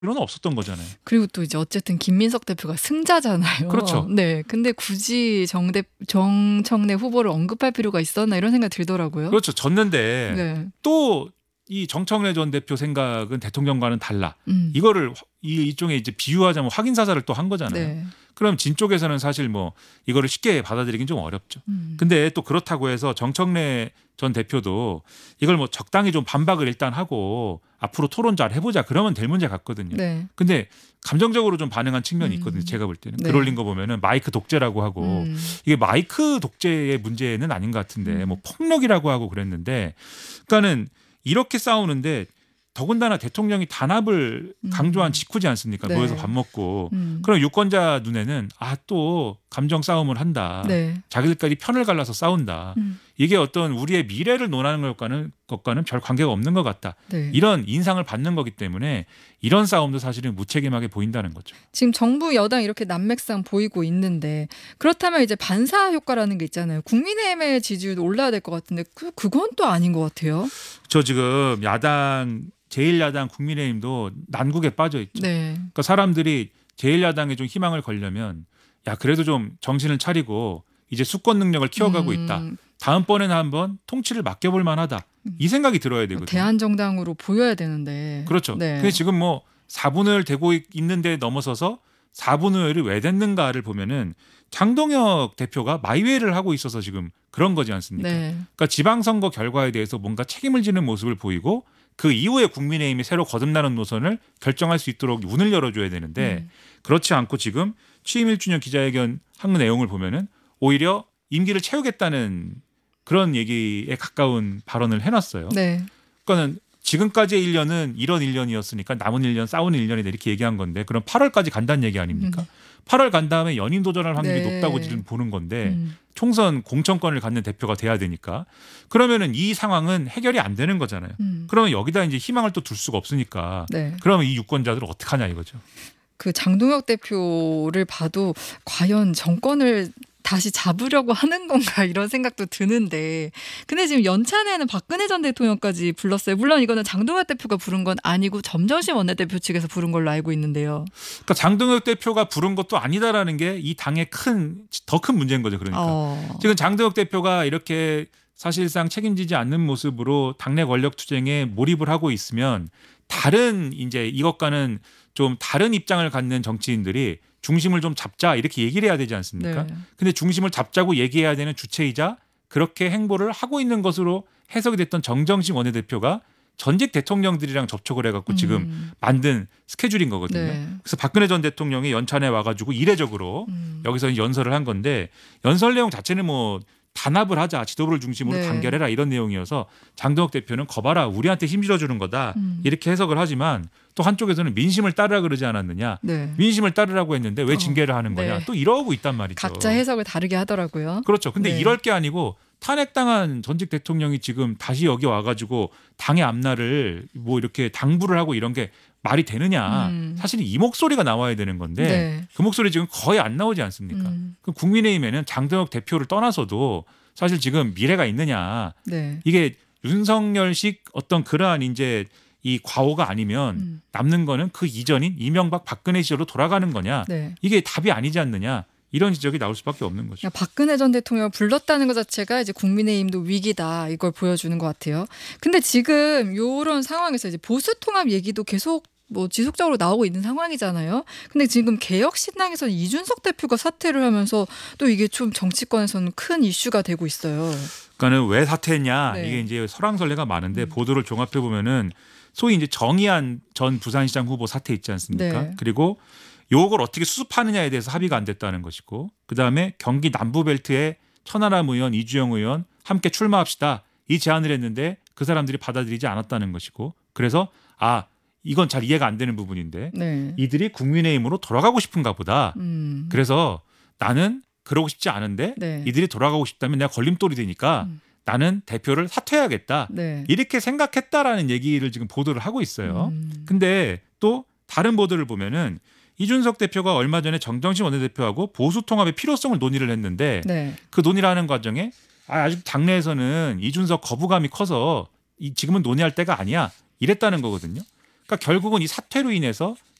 필요는 없었던 거잖아요. 그리고 또 이제 어쨌든 김민석 대표가 승자잖아요. 그렇죠. 네. 근데 굳이 정청래 후보를 언급할 필요가 있었나 이런 생각이 들더라고요. 그렇죠. 졌는데 네. 또 이 정청래 전 대표 생각은 대통령과는 달라. 이거를 일종의 이제 비유하자면 확인 사살을 또 한 거잖아요. 네. 그럼 진 쪽에서는 사실 뭐 이거를 쉽게 받아들이긴 좀 어렵죠. 근데 또 그렇다고 해서 정청래 전 대표도 이걸 뭐 적당히 좀 반박을 일단 하고 앞으로 토론 잘 해보자 그러면 될 문제 같거든요. 네. 근데 감정적으로 좀 반응한 측면이 있거든요. 제가 볼 때는 네. 글 올린 거 보면은 마이크 독재라고 하고 이게 마이크 독재의 문제는 아닌 것 같은데 뭐 폭력이라고 하고 그랬는데 그러니까는 이렇게 싸우는데 더군다나 대통령이 단합을 강조한 직후지 않습니까? 네. 모여서 밥 먹고. 그럼 유권자 눈에는 또 감정 싸움을 한다. 네. 자기들끼리 편을 갈라서 싸운다. 이게 어떤 우리의 미래를 논하는 것과는 별 관계가 없는 것 같다. 네. 이런 인상을 받는 거기 때문에 이런 싸움도 사실은 무책임하게 보인다는 거죠. 지금 정부 여당 이렇게 난맥상 보이고 있는데 그렇다면 이제 반사 효과라는 게 있잖아요. 국민의힘의 지지율도 올라야 될 것 같은데 그건 또 아닌 것 같아요. 저 지금 야당 제1야당 국민의힘도 난국에 빠져 있죠. 네. 그러니까 사람들이 제1야당에 좀 희망을 걸려면 그래도 좀 정신을 차리고 이제 수권 능력을 키워가고 있다. 다음번에는 한번 통치를 맡겨볼 만하다. 이 생각이 들어야 되거든요. 대한정당으로 보여야 되는데. 그렇죠. 네. 근데 지금 뭐 4분을 대고 있는데 넘어서서 4분의를 왜 됐는가를 보면은 장동혁 대표가 마이웨이를 하고 있어서 지금 그런 거지 않습니까? 네. 그러니까 지방선거 결과에 대해서 뭔가 책임을 지는 모습을 보이고 그 이후에 국민의힘이 새로 거듭나는 노선을 결정할 수 있도록 문을 열어줘야 되는데 그렇지 않고 지금 취임 1주년 기자회견 한 내용을 보면은 오히려 임기를 채우겠다는 그런 얘기에 가까운 발언을 해놨어요. 네. 그러니까는 지금까지의 1년은 이런 1년이었으니까 남은 1년 싸우는 1년이다 이렇게 얘기한 건데 그럼 8월까지 간다는 얘기 아닙니까? 8월 간 다음에 연임 도전할 확률이 네. 높다고 지금 보는 건데 총선 공천권을 갖는 대표가 돼야 되니까 그러면은 이 상황은 해결이 안 되는 거잖아요. 그러면 여기다 이제 희망을 또 둘 수가 없으니까 네. 그러면 이 유권자들은 어떡하냐 이거죠. 그 장동혁 대표를 봐도 과연 정권을 다시 잡으려고 하는 건가 이런 생각도 드는데 근데 지금 연찬에는 박근혜 전 대통령까지 불렀어요. 물론 이거는 장동혁 대표가 부른 건 아니고 점정신 원내대표 측에서 부른 걸로 알고 있는데요. 그러니까 장동혁 대표가 부른 것도 아니다라는 게 이 당의 더 큰 문제인 거죠. 그러니까 지금 장동혁 대표가 이렇게 사실상 책임지지 않는 모습으로 당내 권력 투쟁에 몰입을 하고 있으면 다른 이제 이것과는 좀 다른 입장을 갖는 정치인들이 중심을 좀 잡자 이렇게 얘기를 해야 되지 않습니까? 네. 근데 중심을 잡자고 얘기해야 되는 주체이자 그렇게 행보를 하고 있는 것으로 해석이 됐던 정정식 원내대표가 전직 대통령들이랑 접촉을 해갖고 지금 만든 스케줄인 거거든요. 네. 그래서 박근혜 전 대통령이 연찬에 와가지고 이례적으로 여기서 연설을 한 건데 연설 내용 자체는 뭐 단합을 하자 지도부를 중심으로 네. 단결해라 이런 내용이어서 장동혁 대표는 거봐라 우리한테 힘실어 주는 거다 이렇게 해석을 하지만 또 한쪽에서는 민심을 따르라 그러지 않았느냐 네. 민심을 따르라고 했는데 왜 징계를 하는 거냐 네. 또 이러고 있단 말이죠. 각자 해석을 다르게 하더라고요. 그렇죠. 근데 네. 이럴 게 아니고 탄핵당한 전직 대통령이 지금 다시 여기 와가지고 당의 앞날을 뭐 이렇게 당부를 하고 이런 게 말이 되느냐. 사실 이 목소리가 나와야 되는 건데 네. 그 목소리 지금 거의 안 나오지 않습니까? 그 국민의힘에는 장동혁 대표를 떠나서도 사실 지금 미래가 있느냐. 네. 이게 윤석열식 어떤 그러한 이제 이 과오가 아니면 남는 거는 그 이전인 이명박 박근혜 시절로 돌아가는 거냐. 네. 이게 답이 아니지 않느냐. 이런 지적이 나올 수밖에 없는 거죠. 박근혜 전 대통령을 불렀다는 것 자체가 이제 국민의힘도 위기다 이걸 보여주는 것 같아요. 근데 지금 이런 상황에서 이제 보수 통합 얘기도 계속 뭐 지속적으로 나오고 있는 상황이잖아요. 근데 지금 개혁신당에서는 이준석 대표가 사퇴를 하면서 또 이게 좀 정치권에서는 큰 이슈가 되고 있어요. 그러니까는 왜 사퇴했냐 네. 이게 이제 설왕설래가 많은데 보도를 종합해 보면은 소위 이제 정의안 전 부산시장 후보 사퇴 있지 않습니까? 네. 그리고 요걸 어떻게 수습하느냐에 대해서 합의가 안 됐다는 것이고 그다음에 경기 남부벨트에 천하람 의원, 이주영 의원 함께 출마합시다. 이 제안을 했는데 그 사람들이 받아들이지 않았다는 것이고 그래서 이건 잘 이해가 안 되는 부분인데 네. 이들이 국민의힘으로 돌아가고 싶은가 보다. 그래서 나는 그러고 싶지 않은데 네. 이들이 돌아가고 싶다면 내가 걸림돌이 되니까 나는 대표를 사퇴해야겠다. 네. 이렇게 생각했다라는 얘기를 지금 보도를 하고 있어요. 근데 또 다른 보도를 보면은 이준석 대표가 얼마 전에 정정신 원내대표하고 보수 통합의 필요성을 논의를 했는데 네. 그 논의를 하는 과정에 아직 당내에서는 이준석 거부감이 커서 지금은 논의할 때가 아니야 이랬다는 거거든요. 그러니까 결국은 이 사퇴로 인해서